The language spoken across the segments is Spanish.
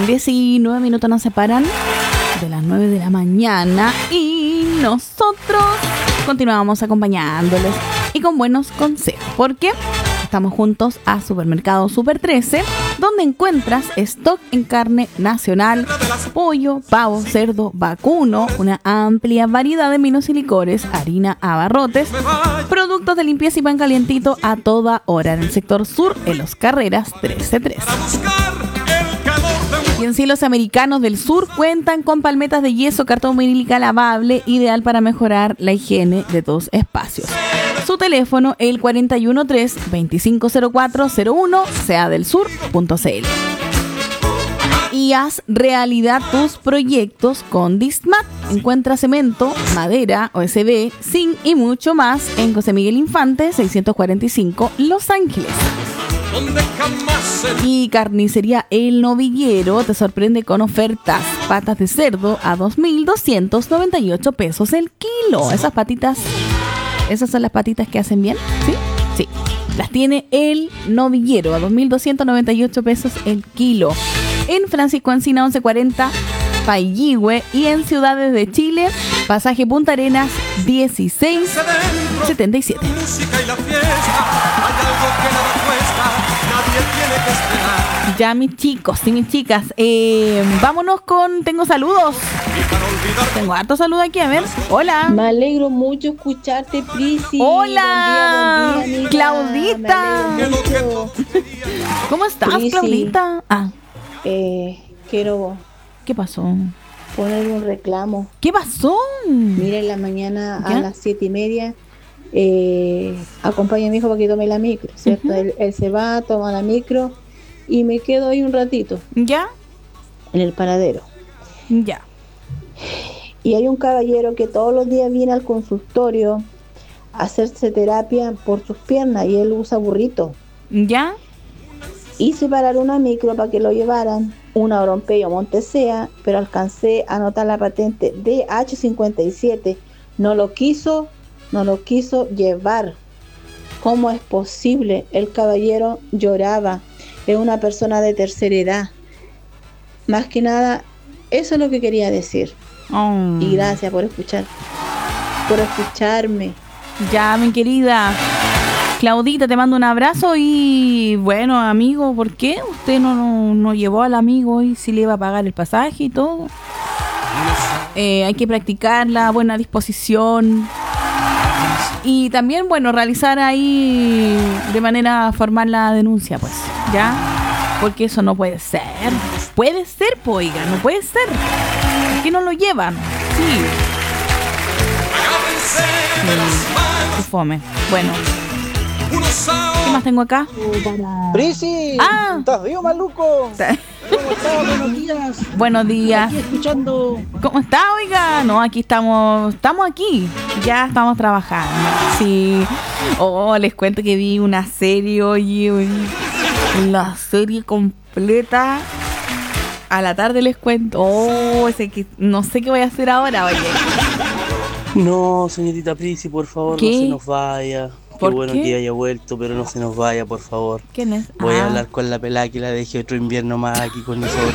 19 minutos nos separan de las 9 de la mañana y nosotros continuamos acompañándoles y con buenos consejos. ¿Por qué? Estamos juntos a Supermercado Super 13, donde encuentras stock en carne nacional, pollo, pavo, cerdo, vacuno, una amplia variedad de vinos y licores, harina, abarrotes, productos de limpieza y pan calientito a toda hora en el sector sur, en Los Carreras 1313. Y en Cielos Americanos del Sur cuentan con palmetas de yeso, cartón vinílica lavable, ideal para mejorar la higiene de tus espacios. Su teléfono, el 413-250401, seadelsur.cl. Y haz realidad tus proyectos con Distmat. Encuentra cemento, madera, OSB, zinc y mucho más en José Miguel Infante, 645, Los Ángeles. Y Carnicería El Novillero te sorprende con ofertas. Patas de cerdo a 2.298 pesos el kilo. Esas son las patitas que hacen bien, ¿sí? Sí. Las tiene El Novillero a 2.298 pesos el kilo. En Francisco Encina 1140, Pailligüe, y en Ciudades de Chile, Pasaje Punta Arenas 1677. Ya mis chicos y mis chicas, vámonos con... Tengo saludos. Tengo harto saludo aquí, a ver. Hola. Me alegro mucho escucharte, Prisi. Hola. Buen día, amiga. Claudita. ¿Cómo estás, Prisi. Claudita? Quiero ¿Qué pasó? poner un reclamo. ¿Qué pasó? Mira, en la mañana ¿Ya? a las 7:30 acompaña a mi hijo para que tome la micro, ¿cierto? Uh-huh. Él se va, toma la micro y me quedo ahí un ratito ¿Ya? en el paradero. Ya. Y hay un caballero que todos los días viene al consultorio a hacerse terapia por sus piernas y él usa burrito. ¿Ya? Hice parar una micro para que lo llevaran, una Orompeyo Montesea, pero alcancé a anotar la patente DH57. No lo quiso llevar. ¿Cómo es posible? El caballero lloraba. Es una persona de tercera edad. Más que nada, eso es lo que quería decir. Oh. Y gracias por escucharme. Ya, mi querida Claudita, te mando un abrazo y bueno, amigo, ¿por qué usted no llevó al amigo y si le iba a pagar el pasaje y todo? Hay que practicar la buena disposición y también, bueno, realizar ahí de manera formal la denuncia, pues, ¿ya? Porque eso no puede ser. Puede ser, pues, oiga, no puede ser. ¿Por qué no lo llevan? Sí. Qué fome. Bueno. ¿Qué más tengo acá? ¡Prisi! Ah. ¿Estás vivo, maluco? ¿Cómo estás? Buenos días. Buenos días. Aquí escuchando. ¿Cómo está, oiga? No, aquí estamos aquí. Ya estamos trabajando. Sí. Oh, les cuento que vi una serie, oye, la serie completa. A la tarde les cuento. Oh, no sé qué voy a hacer ahora, oye. No, señorita Prisi, por favor, ¿Qué? no se nos vaya. Qué ¿Por bueno qué? que haya vuelto, pero no se nos vaya, por favor. ¿Quién es? Voy a hablar con la pelada que la deje otro invierno más aquí con nosotros.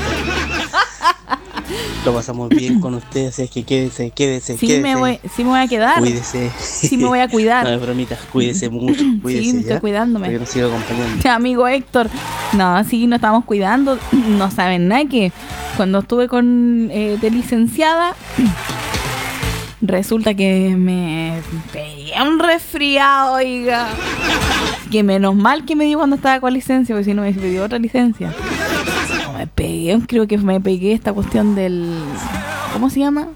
Lo pasamos bien con ustedes, así es que quédese. Sí me voy a quedar. Cuídese. Sí me voy a cuidar. No, de bromitas, cuídese mucho, cuídese. Sí, estoy ¿ya? cuidándome. Para que nos siga acompañando. Amigo Héctor, no, sí, nos estamos cuidando. No saben nada que cuando estuve de licenciada, resulta que me pegué un resfriado, oiga. Que menos mal que me dio cuando estaba con licencia, porque si no me dio otra licencia. Creo que me pegué esta cuestión del... ¿Cómo se llama?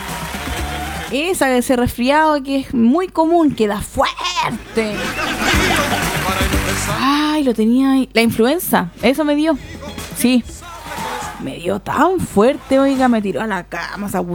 Ese resfriado que es muy común, que da fuerte. Ay, lo tenía ahí. La influenza, eso me dio. Sí. Me dio tan fuerte, oiga, me tiró a la cama,